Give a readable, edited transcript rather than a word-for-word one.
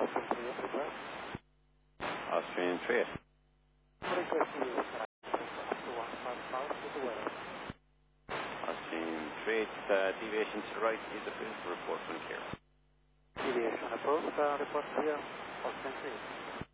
Austrian 3. Austrian 3, deviation to the right, is approved, report from here. Deviation approved, report here, Austrian 3.